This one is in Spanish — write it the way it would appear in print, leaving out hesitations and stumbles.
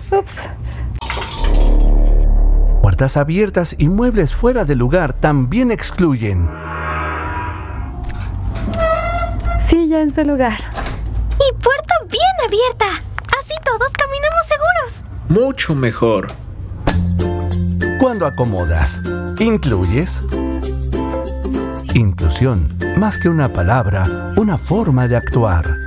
Ups. Puertas abiertas y muebles fuera de lugar también excluyen. Silla en su lugar. Y puerta bien abierta. Así todos caminamos seguros. Mucho mejor. Cuando acomodas, incluyes. Inclusión, más que una palabra, una forma de actuar.